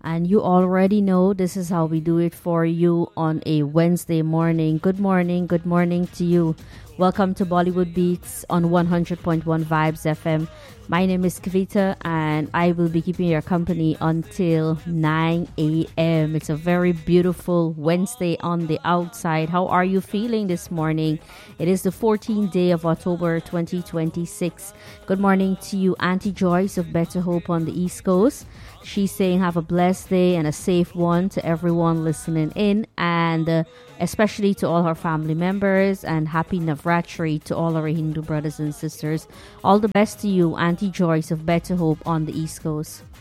And you already know this is how we do it for you on a Wednesday morning. Good morning to you. Welcome to Bollywood Beats on 100.1 Vibes FM. My name is Kavita and I will be keeping your company until 9 a.m. It's a very beautiful Wednesday on the outside. How are you feeling this morning? It is the 14th day of October 2026. Good morning to you, Auntie Joyce of Better Hope on the East Coast. She's saying have a blessed day and a safe one to everyone listening in, and especially to all her family members, and happy Navratri to all our Hindu brothers and sisters. All the best to you, Auntie Joyce of Better Hope on the East Coast.